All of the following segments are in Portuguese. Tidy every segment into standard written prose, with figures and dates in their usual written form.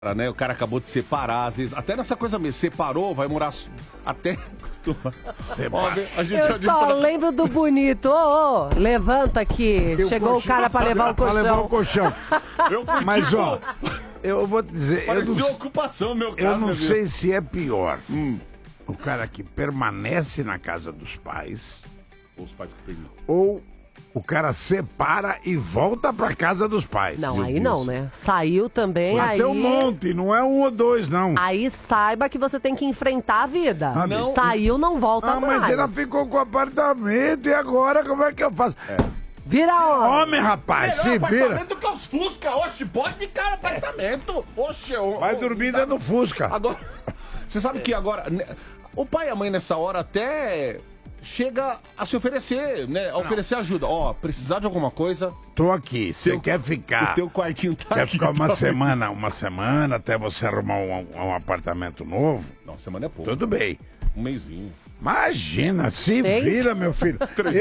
Né? O cara acabou de separar, às vezes, até nessa coisa mesmo, separou, vai morar até costuma. Eu só lembro do bonito. Ô, levanta aqui. Chegou o cara pra levar o colchão. Pra levar o colchão. Eu fui Mas, ó, eu vou te dizer... Parecia ocupação, meu cara. Eu não sei se é pior. O cara que permanece na casa dos pais... Os pais que terminam. Ou o cara separa e volta pra casa dos pais. Não, aí não, né? Saiu também, aí... Tem um monte, não é um ou dois, não. Aí saiba que você tem que enfrentar a vida. Não. Saiu, não volta mais. Mas ela ficou com o apartamento e agora como é que eu faço? Vira homem. Homem, rapaz, se vira. Apartamento que é os Fusca, oxe, pode ficar no apartamento. Oxe, Vai dormir dentro do Fusca. Agora, você sabe que agora, o pai e a mãe nessa hora até... chega a se oferecer, né? A oferecer ajuda. Ó, precisar de alguma coisa... Tô aqui, você quer ficar... O teu quartinho tá quer aqui. ficar uma semana até você arrumar um apartamento novo? Não, semana é pouco. Tudo bem. Um mêsinho. Imagina, se vira, meu filho.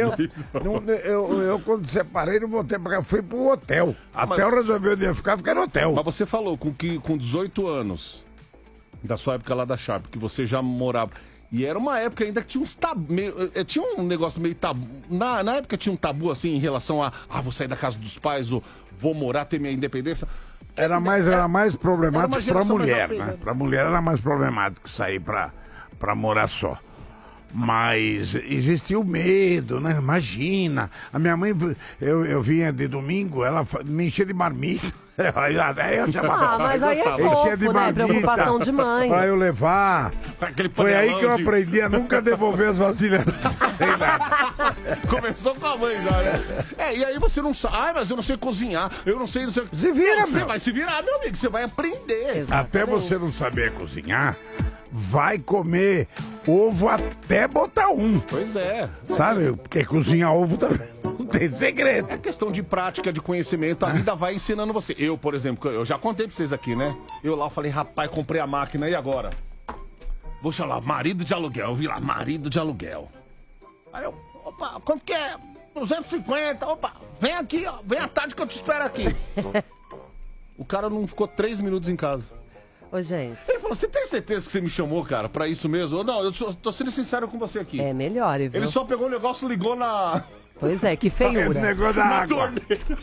Eu quando separei, não voltei pra cá, fui pro hotel. Até eu resolvi onde ia ficar, fiquei no hotel. Mas você falou com 18 anos, da sua época lá da Sharp, que você já morava... E era uma época ainda que tinha uns tabu, tinha um negócio meio tabu. Na época tinha um tabu assim em relação a vou sair da casa dos pais, ou vou morar, ter minha independência. Era mais problemático pra mulher, né? Pra mulher era mais problemático sair pra morar só. Mas existia o medo, né? Imagina. A minha mãe, eu vinha de domingo, ela me enchia de marmita. Eu chamava, mas aí é fofo, né? Preocupação de mãe. Pra eu levar. Foi aí que eu aprendi a nunca devolver as vasilhas sem nada. Começou com a mãe já, né? E aí você não sabe, mas eu não sei cozinhar, eu não sei... Se vira, Você vai se virar, meu amigo, você vai aprender. Exatamente. Até você não saber cozinhar, vai comer ovo até botar um. Pois é. Sabe? Porque cozinhar ovo também não tem segredo. É questão de prática, de conhecimento, a vida vai ensinando você. Eu, por exemplo, eu já contei pra vocês aqui, né? Eu lá falei, rapaz, comprei a máquina, e agora? Vou chamar marido de aluguel, eu vi lá, marido de aluguel. Aí eu, opa, quanto que é? 250, opa, vem aqui, ó, vem à tarde que eu te espero aqui. O cara não ficou 3 minutos em casa. Ô, gente. Ele falou, você tem certeza que você me chamou, cara, pra isso mesmo? Não, eu tô sendo sincero com você aqui. É melhor, viu? Ele só pegou o negócio e ligou na... Pois é, que feiura. Negócio da água.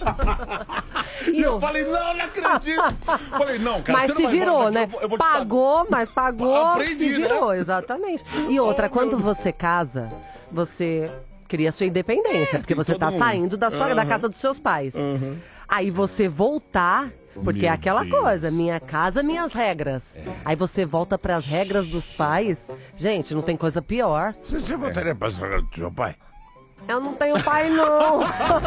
E eu falei, não acredito. Falei, não, cara, mas você se não vai virou, embora, né? Eu vou Pagou, mas pagou, Aprendi, se virou, né? Exatamente. E outra, quando você casa, você cria sua independência, porque você tá saindo da casa dos seus pais. Aí você voltar... Porque é aquela coisa, minha casa, minhas regras. Aí você volta pras regras dos pais. Gente, não tem coisa pior. Você voltaria pras regras do seu pai? Eu não tenho pai, não.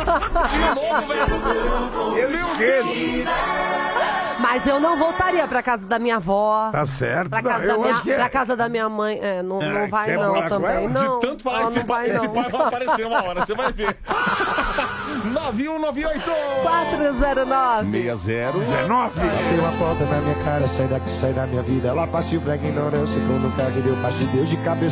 Eu esqueço. Mas eu não voltaria pra casa da minha avó. Tá certo. Pra casa da minha mãe. Não vai não também. Não, de tanto falar esse pai vai aparecer uma hora, você vai ver. 9198 409 6019. Deu uma porta na minha cara, sai daqui, sai da minha vida. Ela partiu pra ignorância, quando o carro deu parte de Deus de cabeça.